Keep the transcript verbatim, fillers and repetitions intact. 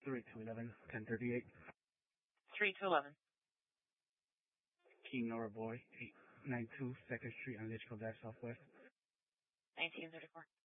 three to eleven, ten thirty-eight. three to eleven. King Nora Boy, eight ninety-two second Street on Litchfield Ave Southwest. nineteen thirty-four.